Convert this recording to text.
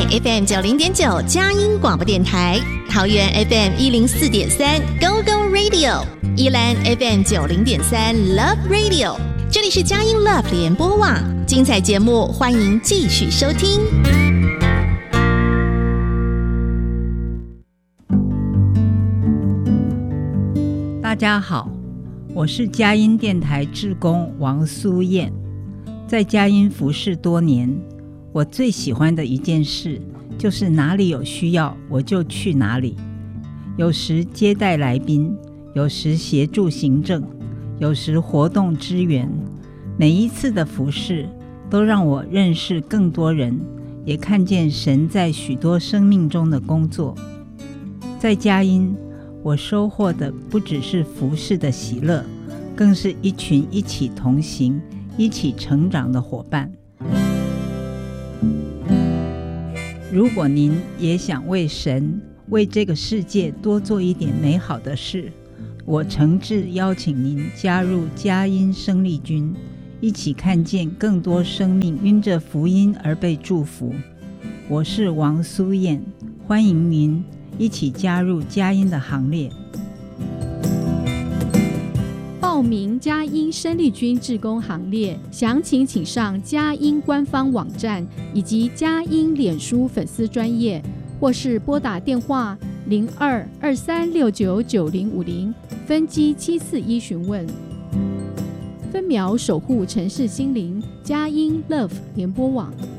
FM 90.9佳音广播电台，桃园 FM 104.3 Go Go Radio， 宜兰 FM 90.3 Love Radio。这里是佳音 Love 联播网，精彩节目欢迎继续收听。 大家好，我是佳音电台志工王苏燕。在佳音服侍多年，我最喜欢的一件事就是哪里有需要我就去哪里，有时接待来宾，有时协助行政，有时活动支援。每一次的服侍都让我认识更多人，也看见神在许多生命中的工作。在佳音，我收获的不只是服侍的喜乐，更是一群一起同行、一起成长的伙伴。如果您也想为神、为这个世界多做一点美好的事，我诚挚邀请您加入佳音生力军，一起看见更多生命因着福音而被祝福。我是王苏燕，欢迎您一起加入佳音的行列。 报名佳音生力军志工行列，详情请上佳音官方网站以及佳音脸书粉丝专页，或是拨打电话02-23699050分机741询问。分秒守护城市心灵，佳音 Love 联播网。